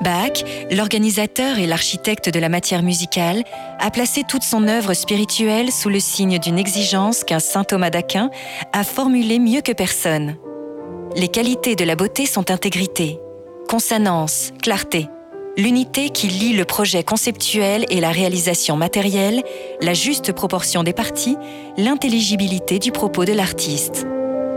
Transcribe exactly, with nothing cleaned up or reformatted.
Bach, l'organisateur et l'architecte de la matière musicale, a placé toute son œuvre spirituelle sous le signe d'une exigence qu'un saint Thomas d'Aquin a formulée mieux que personne. Les qualités de la beauté sont intégrité, consonance, clarté, l'unité qui lie le projet conceptuel et la réalisation matérielle, la juste proportion des parties, l'intelligibilité du propos de l'artiste.